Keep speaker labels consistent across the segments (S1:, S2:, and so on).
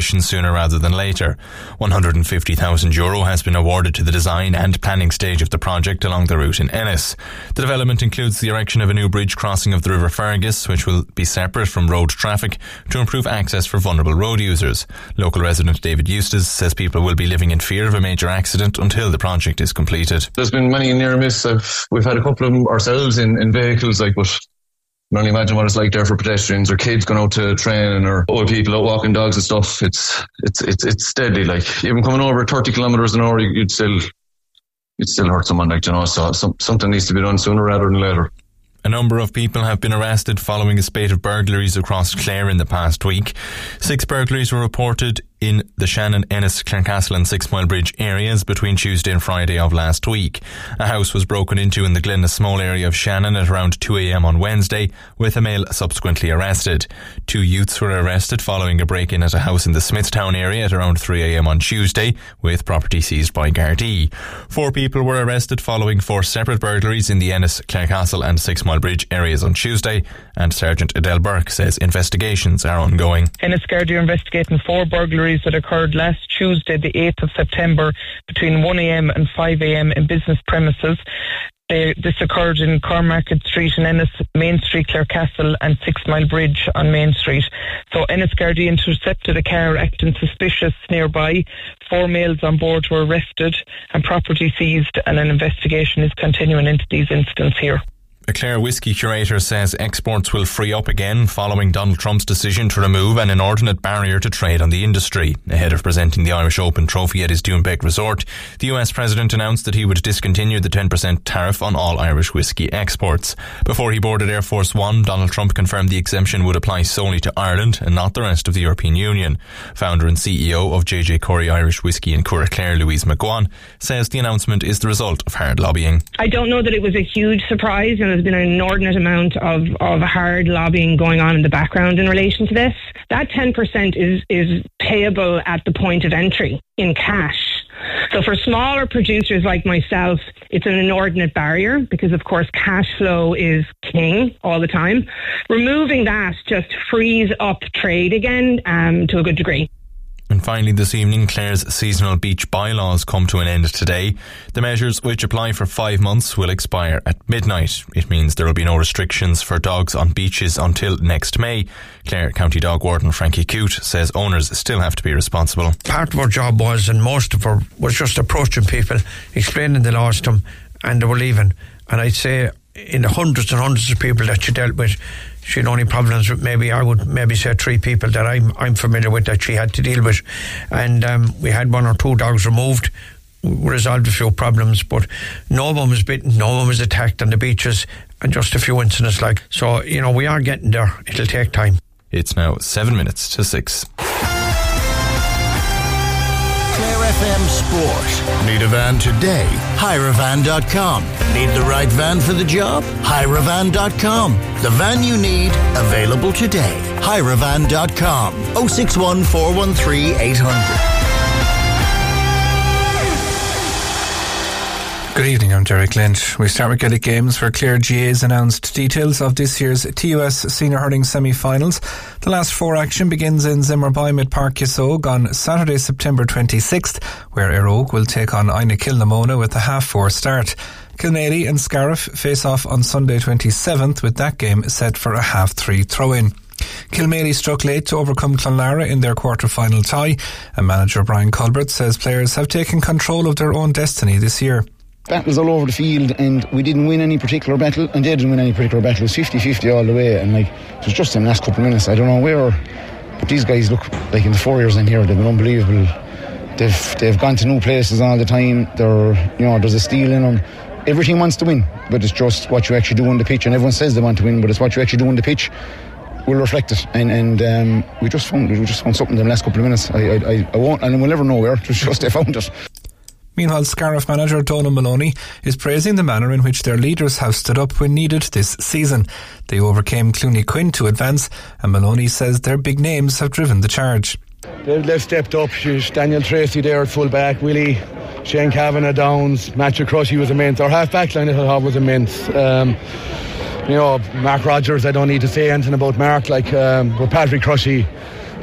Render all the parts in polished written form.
S1: demolition sooner rather than later. €150,000 has been awarded to the design and planning stage of the project along the route in Ennis. The development includes the erection of a new bridge crossing of the River Fergus, which will be separate from road traffic to improve access for vulnerable road users. Local resident David Eustace says people will be living in fear of a major accident until the project is completed.
S2: There's been many near miss. We've had a couple of them ourselves in vehicles, but you can only imagine what it's like there for pedestrians or kids going out to training or old people out walking dogs and stuff. It's deadly. Even coming over 30 kilometres an hour, you'd still hurt someone, so something needs to be done sooner rather than later.
S1: A number of people have been arrested following a spate of burglaries across Clare in the past week. 6 burglaries were reported in the Shannon, Ennis, Clarecastle and 6 Mile Bridge areas between Tuesday and Friday of last week. A house was broken into in the Glenasmole area of Shannon at around 2 a.m. on Wednesday, with a male subsequently arrested. 2 youths were arrested following a break-in at a house in the Smithtown area at around 3 a.m. on Tuesday, with property seized by Gardaí. 4 people were arrested following 4 separate burglaries in the Ennis, Clarecastle and 6 Mile Bridge areas on Tuesday, and Sergeant Adele Burke says investigations are ongoing.
S3: Ennis Gardaí are investigating 4 burglaries that occurred last Tuesday, the 8th of September, between 1 a.m. and 5 a.m. in business premises. This occurred in Cormarket Street in Ennis, Main Street, Clarecastle and 6 Mile Bridge on Main Street. So Ennis Gardaí intercepted a car acting suspicious nearby. 4 males on board were arrested and property seized, and an investigation is continuing into these incidents here.
S1: A Clare whisky curator says exports will free up again following Donald Trump's decision to remove an inordinate barrier to trade on the industry. Ahead of presenting the Irish Open trophy at his Doonbeg resort, the US President announced that he would discontinue the 10% tariff on all Irish whisky exports. Before he boarded Air Force One, Donald Trump confirmed the exemption would apply solely to Ireland and not the rest of the European Union. Founder and CEO of J.J. Corey Irish Whisky in Curraclare, Louise McGuan, says the announcement is the result of hard lobbying.
S4: I don't know that it was a huge surprise, and there's been an inordinate amount of hard lobbying going on in the background in relation to this. That 10% is payable at the point of entry in cash. So for smaller producers like myself, it's an inordinate barrier because, of course, cash flow is king all the time. Removing that just frees up trade again to a good degree.
S1: And finally this evening, Clare's seasonal beach bylaws come to an end today. The measures, which apply for 5 months, will expire at midnight. It means there will be no restrictions for dogs on beaches until next May. Clare County Dog Warden Frankie Coote says owners still have to be responsible.
S5: Part of our job was, and most of our, was just approaching people, explaining the laws to them, and they were leaving. And I'd say in the hundreds and hundreds of people that she dealt with, she had only problems with I would say 3 people that I'm familiar with that she had to deal with. And we had 1 or 2 dogs removed. We resolved a few problems, but no one was bitten, no one was attacked on the beaches, and just a few incidents so, we are getting there. It'll take time.
S1: It's now 7 minutes to 6.
S6: Clare FM Sport. Need a van today? Hirevan.com. Need the right van for the job? Hirevan.com. The van you need, available today. Hirevan.com. 061 413 800.
S7: Good evening, I'm Derek Lynch. We start with Gaelic Games, where Clare GA's announced details of this year's TUS Senior Hurling semi-finals. The last 4 action begins in Zimmerbeim at Park Yesog on Saturday, September 26th, where Erogue will take on Aina Kilnamona with a 4:30 start. Kilmady and Scariff face off on Sunday 27th, with that game set for a 3:30 throw-in. Kilmady struck late to overcome Clonlara in their quarter-final tie, and manager Brian Culbert says players have taken control of their own destiny this year.
S8: Battles all over the field, and we didn't win any particular battle, and they didn't win any particular battle. It was 50-50 all the way, and it was just in the last couple of minutes. I don't know where, but these guys look in the 4 years in here, they've been unbelievable. They've gone to new places all the time. There's a steal in them. Every team wants to win, but it's just what you actually do on the pitch, and everyone says they want to win, but it's what you actually do on the pitch will reflect it. And we just found something in the last couple of minutes. I won't, and we'll never know where. It was just they found it.
S7: Meanwhile, Scariff manager Donal Maloney is praising the manner in which their leaders have stood up when needed this season. They overcame Clooney Quinn to advance, and Maloney says their big names have driven the charge.
S9: They've stepped up. Daniel Tracy there at full back, Willie, Shane Kavanagh Downs, Matthew Crushy was immense. Our half back line was immense. Mark Rogers, I don't need to say anything about Mark, but Patrick Crushy,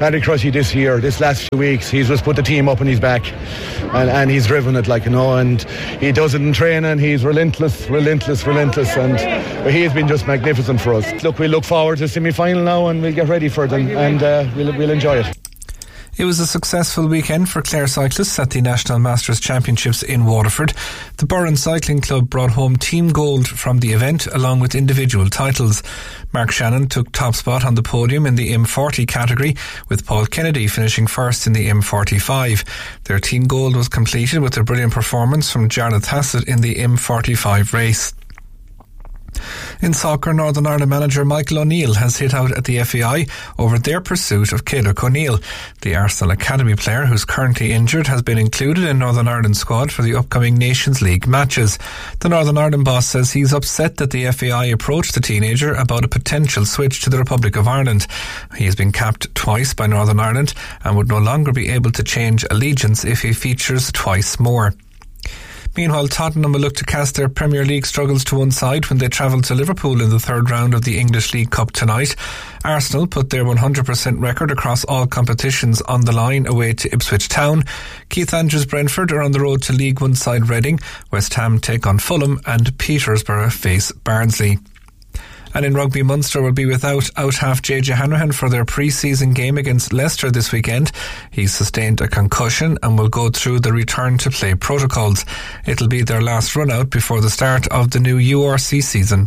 S9: Paddy Crushy this year, this last few weeks, he's just put the team up on his back, and he's driven it, like, you know, and he does it in training. He's relentless, and he has been just magnificent for us. Look, we look forward to the semi-final now, and we'll get ready for them, and we'll enjoy it.
S7: It was a successful weekend for Clare cyclists at the National Masters Championships in Waterford. The Burren Cycling Club brought home team gold from the event along with individual titles. Mark Shannon took top spot on the podium in the M40 category, with Paul Kennedy finishing first in the M45. Their team gold was completed with a brilliant performance from Jarlath Hassett in the M45 race. In soccer, Northern Ireland manager Michael O'Neill has hit out at the FAI over their pursuit of Cédric O'Neill. The Arsenal Academy player, who's currently injured, has been included in Northern Ireland's squad for the upcoming Nations League matches. The Northern Ireland boss says he's upset that the FAI approached the teenager about a potential switch to the Republic of Ireland. He has been capped twice by Northern Ireland and would no longer be able to change allegiance if he features twice more. Meanwhile, Tottenham will look to cast their Premier League struggles to one side when they travel to Liverpool in the third round of the English League Cup tonight. Arsenal put their 100% record across all competitions on the line away to Ipswich Town. Keith Andrews' Brentford are on the road to League One side Reading. West Ham take on Fulham and Peterborough face Barnsley. And in rugby, Munster will be without out-half JJ Hanrahan for their pre-season game against Leicester this weekend. He's sustained a concussion and will go through the return-to-play protocols. It'll be their last run-out before the start of the new URC season.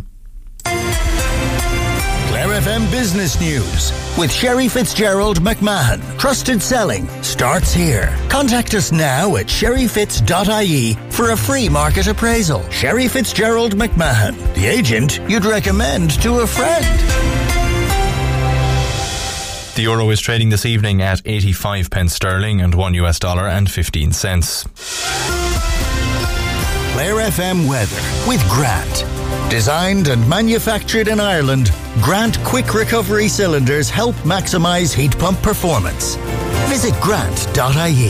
S6: Clare FM Business News with Sherry Fitzgerald McMahon. Trusted selling starts here. Contact us now at sherryfitz.ie for a free market appraisal. Sherry Fitzgerald McMahon, the agent you'd recommend to a friend.
S1: The euro is trading this evening at 85 pence sterling and $1 and 15 cents.
S6: Clare FM weather with Grant. Designed and manufactured in Ireland, Grant Quick Recovery Cylinders help maximise heat pump performance. Visit grant.ie.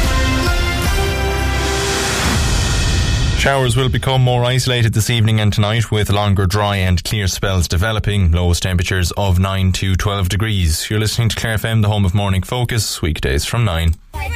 S1: Showers will become more isolated this evening and tonight, with longer dry and clear spells developing. Lowest temperatures of 9 to 12 degrees. You're listening to Clare FM, the home of Morning Focus, weekdays from 9.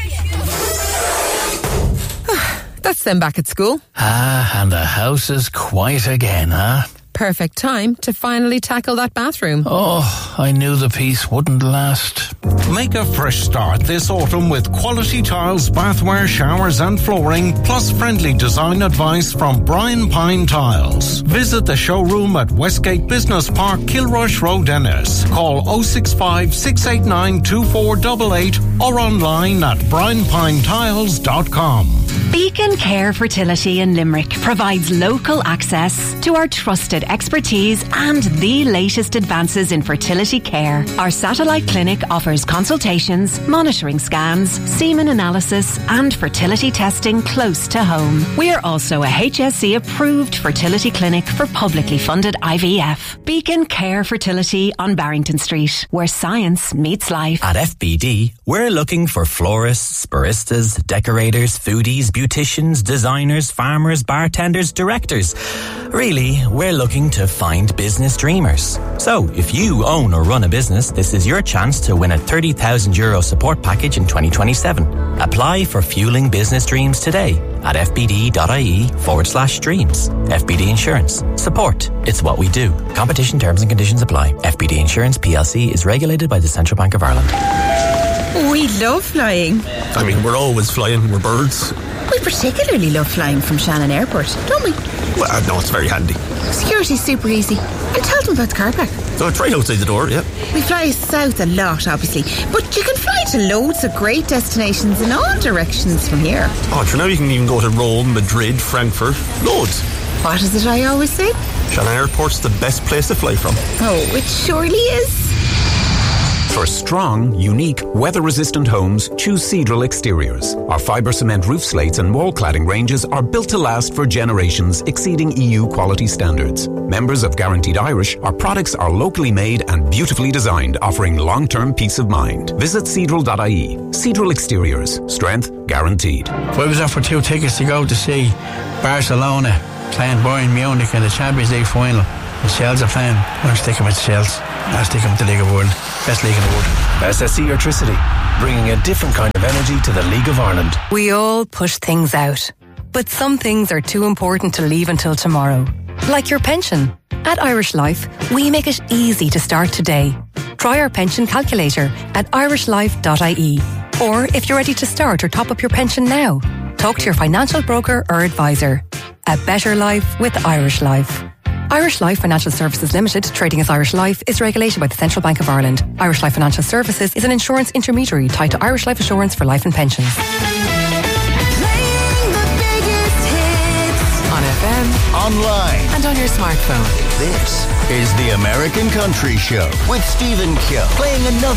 S10: That's them back at school.
S11: And the house is quiet again, huh?
S10: Perfect time to finally tackle that bathroom.
S11: Oh, I knew the peace wouldn't last.
S12: Make a fresh start this autumn with quality tiles, bathware, showers and flooring, plus friendly design advice from Brian Pine Tiles. Visit the showroom at Westgate Business Park, Kilrush Road, Ennis. Call 065 689 2488 or online at brianpinetiles.com.
S13: Beacon Care Fertility in Limerick provides local access to our trusted expertise and the latest advances in fertility care. Our satellite clinic offers consultations, monitoring scans, semen analysis and fertility testing close to home. We are also a HSE approved fertility clinic for publicly funded IVF. Beacon Care Fertility on Barrington Street, where science meets life.
S14: At FBD, we're looking for florists, baristas, decorators, foodies, beauticians, designers, farmers, bartenders, directors. Really, we're looking to find business dreamers. So, if you own or run a business, this is your chance to win a €30,000 support package in 2027. Apply for Fueling Business Dreams today at fbd.ie/dreams. FBD Insurance. Support. It's what we do. Competition terms and conditions apply. FBD Insurance PLC is regulated by the Central Bank of Ireland.
S10: We love flying.
S15: I mean, we're always flying. We're birds.
S10: We particularly love flying from Shannon Airport, don't we?
S15: Well, no, it's very handy.
S10: Security's super easy. And tell them about the car park.
S15: So it's right outside the door, yeah.
S10: We fly south a lot, obviously, but you can fly to loads of great destinations in all directions from here.
S15: Oh, for now you can even go to Rome, Madrid, Frankfurt, loads.
S10: What is it I always say?
S15: Shannon Airport's the best place to fly from.
S10: Oh, it surely is.
S16: For strong, unique, weather-resistant homes, choose Cedral Exteriors. Our fibre cement roof slates and wall cladding ranges are built to last for generations, exceeding EU quality standards. Members of Guaranteed Irish, our products are locally made and beautifully designed, offering long-term peace of mind. Visit cedral.ie. Cedral Exteriors. Strength guaranteed.
S5: If I was offered 2 tickets to go to see Barcelona playing Bayern Munich in the Champions League final, the Shells are playing, I'm sticking with the Shells. I'll stick with the League of World. Best league in the world.
S17: SSE Electricity, bringing a different kind of energy to the League of Ireland.
S18: We all push things out, but some things are too important to leave until tomorrow. Like your pension. At Irish Life, we make it easy to start today. Try our pension calculator at irishlife.ie. Or if you're ready to start or top up your pension now, talk to your financial broker or advisor. A better life with Irish Life. Irish Life Financial Services Limited, trading as Irish Life, is regulated by the Central Bank of Ireland. Irish Life Financial Services is an insurance intermediary tied to Irish Life Assurance for life and pensions.
S6: On FM, online, and on your smartphone. This is the American Country Show with Stephen Kill, playing another